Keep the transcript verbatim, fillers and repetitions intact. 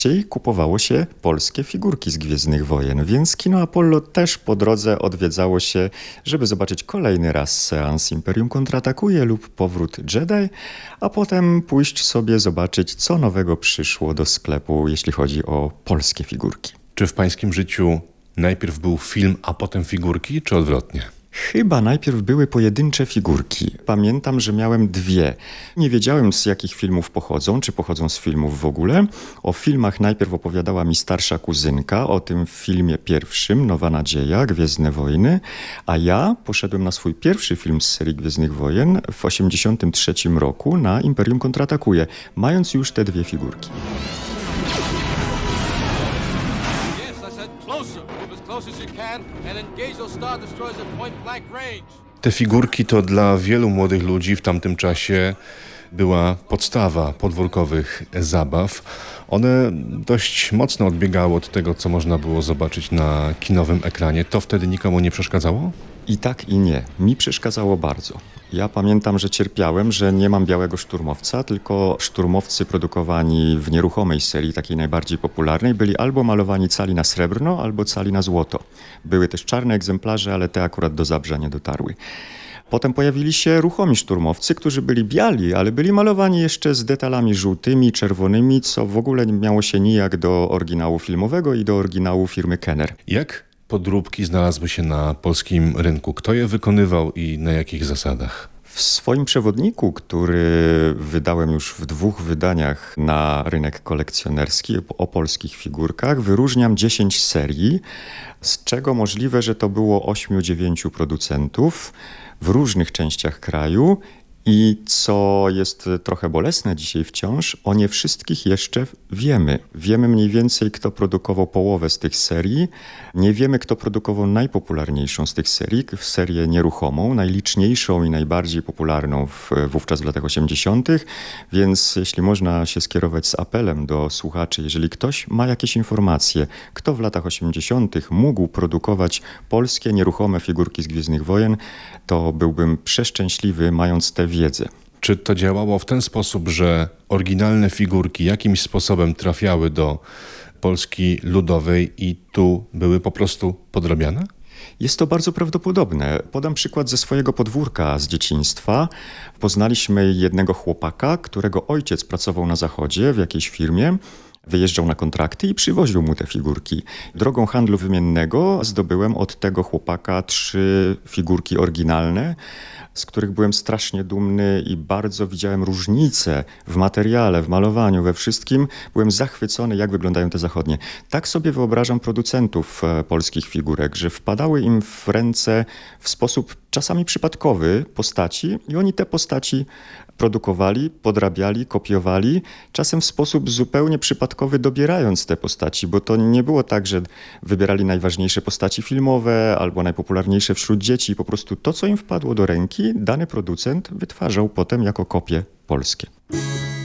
Czyli kupowało się polskie figurki z Gwiezdnych Wojen, więc kino Apollo też po drodze odwiedzało się, żeby zobaczyć kolejny raz seans Imperium kontratakuje lub Powrót Jedi, a potem pójść sobie zobaczyć, co nowego przyszło do sklepu, jeśli chodzi o polskie figurki. Czy w pańskim życiu najpierw był film, a potem figurki, czy odwrotnie? Chyba najpierw były pojedyncze figurki. Pamiętam, że miałem dwie. Nie wiedziałem, z jakich filmów pochodzą, czy pochodzą z filmów w ogóle. O filmach najpierw opowiadała mi starsza kuzynka, o tym filmie pierwszym, Nowa Nadzieja, Gwiezdne Wojny, a ja poszedłem na swój pierwszy film z serii Gwiezdnych Wojen w osiemdziesiątym trzecim roku na Imperium kontratakuje, mając już te dwie figurki. Te figurki to dla wielu młodych ludzi w tamtym czasie była podstawa podwórkowych zabaw. One dość mocno odbiegały od tego, co można było zobaczyć na kinowym ekranie. To wtedy nikomu nie przeszkadzało? I tak i nie. Mi przeszkadzało bardzo. Ja pamiętam, że cierpiałem, że nie mam białego szturmowca, tylko szturmowcy produkowani w nieruchomej serii, takiej najbardziej popularnej, byli albo malowani cali na srebrno, albo cali na złoto. Były też czarne egzemplarze, ale te akurat do Zabrza nie dotarły. Potem pojawili się ruchomi szturmowcy, którzy byli biali, ale byli malowani jeszcze z detalami żółtymi, czerwonymi, co w ogóle nie miało się nijak do oryginału filmowego i do oryginału firmy Kenner. Jak podróbki znalazły się na polskim rynku? Kto je wykonywał i na jakich zasadach? W swoim przewodniku, który wydałem już w dwóch wydaniach na rynek kolekcjonerski o polskich figurkach, wyróżniam dziesięć serii, z czego możliwe, że to było ośmiu dziewięciu producentów w różnych częściach kraju. I co jest trochę bolesne dzisiaj wciąż, o nie wszystkich jeszcze wiemy. Wiemy mniej więcej, kto produkował połowę z tych serii. Nie wiemy, kto produkował najpopularniejszą z tych serii, serię nieruchomą, najliczniejszą i najbardziej popularną w, wówczas w latach osiemdziesiątych. Więc jeśli można się skierować z apelem do słuchaczy, jeżeli ktoś ma jakieś informacje, kto w latach osiemdziesiątych mógł produkować polskie nieruchome figurki z Gwiezdnych Wojen, to byłbym przeszczęśliwy, mając tę wiedzę. Czy to działało w ten sposób, że oryginalne figurki jakimś sposobem trafiały do Polski Ludowej i tu były po prostu podrabiane? Jest to bardzo prawdopodobne. Podam przykład ze swojego podwórka z dzieciństwa. Poznaliśmy jednego chłopaka, którego ojciec pracował na zachodzie w jakiejś firmie. Wyjeżdżał na kontrakty i przywoził mu te figurki. Drogą handlu wymiennego zdobyłem od tego chłopaka trzy figurki oryginalne, z których byłem strasznie dumny i bardzo widziałem różnice w materiale, w malowaniu, we wszystkim. Byłem zachwycony, jak wyglądają te zachodnie. Tak sobie wyobrażam producentów e, polskich figurek, że wpadały im w ręce w sposób czasami przypadkowy postaci i oni te postaci produkowali, podrabiali, kopiowali, czasem w sposób zupełnie przypadkowy dobierając te postaci, bo to nie było tak, że wybierali najważniejsze postaci filmowe albo najpopularniejsze wśród dzieci. Po prostu to, co im wpadło do ręki, dany producent wytwarzał potem jako kopie polskie.